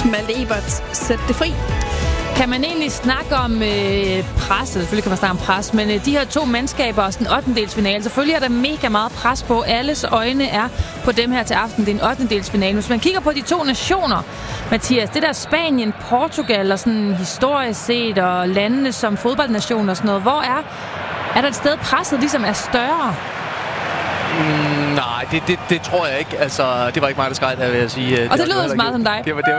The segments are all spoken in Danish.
Malte Ebert, sæt det fri. Kan man egentlig snakke om presset? Selvfølgelig kan man snakke om pres, men de her to mandskaber og sådan en 8-delsfinale, selvfølgelig er der mega meget pres på. Alles øjne er på dem her til aften. Det er en 8-delsfinale. Hvis man kigger på de to nationer, Mathias, det der Spanien, Portugal og sådan historisk set, og landene som fodboldnation og sådan noget, hvor er der et sted presset ligesom er større? Nej, det tror jeg ikke. Altså, det var ikke mig, der skreg der, vil jeg sige. Og det lyder så meget som dig. Det var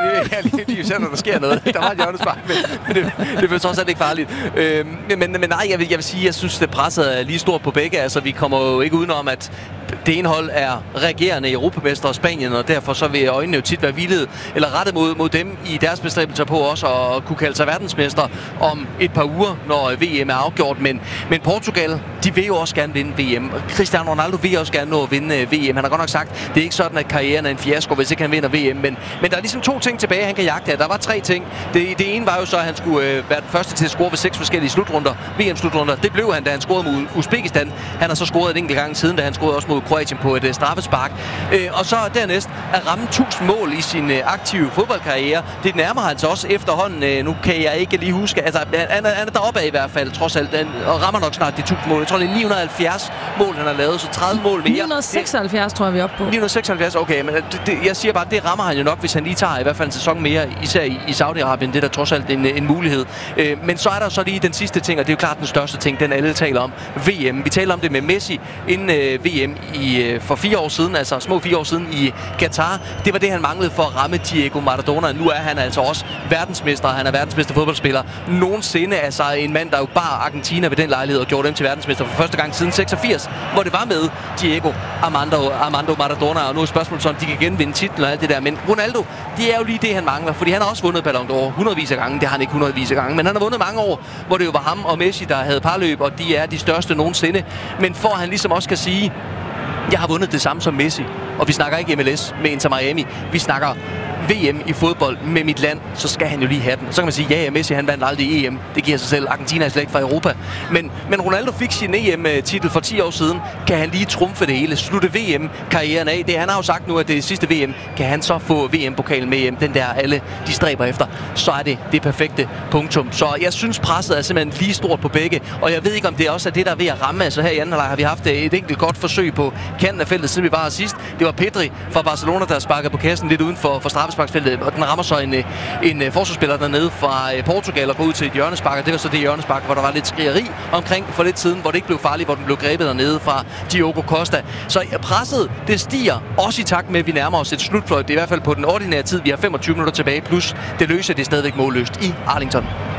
lige selv, når der sker noget. Der var et hjørnespark, men det var trods alt ikke farligt. Men nej, jeg vil sige, jeg synes, det presset er lige stort på begge. Altså, vi kommer jo ikke udenom, at det ene hold er regerende europamester og Spanien, og derfor så vil øjnene jo tit være hvilet eller rettet mod dem i deres bestræbelser på også at kunne kalde sig verdensmester om et par uger, når VM er afgjort. Men Portugal, de vil jo også gerne vinde VM. Cristiano Ronaldo vil også gerne nå at vinde VM. Han har godt nok sagt, det er ikke sådan, at karrieren er en fiasko, hvis ikke han vinder VM. Men der er ligesom to ting tilbage, han kan jagte af. Der var tre ting. Det ene var jo så, at han skulle være den første til at score ved 6 forskellige slutrunder, VM-slutrunder. Det blev han, da han scorede mod Uzbekistan. Han har så scoret en enkelt gang siden, da han scorede også mod Kroatien på et straffespark. Og så dernæst at ramme 1000 mål i sin aktive fodboldkarriere. Det nærmer han sig også efterhånden. Nu kan jeg ikke lige huske. Altså, han er deroppe af i hvert fald, trods alt. Og rammer nok snart de 1000 mål. Jeg tror, det er 970 mål, han har lavet, så 30 mål mere. 976 tror jeg, vi er oppe på. 976, okay. Men jeg siger bare, det rammer han jo nok, hvis han lige tager i hvert fald en sæson mere, især i Saudi-Arabien. Det er der trods alt en mulighed. Men så er der så lige den sidste ting, og det er jo klart den største ting, den alle taler om. VM. Vi taler om det med Messi inden VM for 4 år siden, altså små 4 år siden i Katar. Det var det, han manglede for at ramme Diego Maradona. Nu er han altså også verdensmester. Han er verdensmester fodboldspiller. Nogensinde altså en mand, der jo bar Argentina ved den lejlighed og gjorde dem til verdensmester for første gang siden 86, hvor det var med Diego Armando Maradona. Og nu er spørgsmålet, om de kan genvinde titlen og alt det der. Men Ronaldo, det er jo lige det, han mangler, fordi han har også vundet Ballon d'Or hundredvis af gange. Det har han ikke hundredvis af gange, men han har vundet mange år, hvor det jo var ham og Messi, der havde parløb, og de er de største nogensinde. Men for at han ligesom også kan sige, jeg har vundet det samme som Messi, og vi snakker ikke MLS med Inter Miami, vi snakker VM i fodbold med mit land, så skal han jo lige have den. Så kan man sige, ja, Messi han vandt aldrig EM. Det giver sig selv. Argentina er slet ikke fra Europa. Men Ronaldo fik sin EM-titel for 10 år siden. Kan han lige trumfe det hele? Slutte VM-karrieren af? Han har jo sagt nu, at det sidste VM. Kan han så få VM-pokalen med hjem? Den der alle de stræber efter. Så er det perfekte punktum. Så jeg synes, presset er simpelthen lige stort på begge. Og jeg ved ikke, om det også er det, der er ved at ramme. Altså her i anden halvleg har vi haft et enkelt godt forsøg på kanten af feltet, siden vi var her sidst. Det var Pedri fra Barcelona, der sparker på kassen lidt uden for straffesparksfeltet, og den rammer så en forsvarsspiller dernede fra Portugal og går ud til et hjørnespark. Det var så det hjørnespark, hvor der var lidt skrigeri omkring for lidt siden, hvor det ikke blev farligt, hvor den blev grebet dernede fra Diogo Costa. Så presset, det stiger også i takt med, at vi nærmer os et slutfløjt. Det er i hvert fald på den ordinære tid. Vi har 25 minutter tilbage, plus det løser det stadigvæk målløst i Arlington.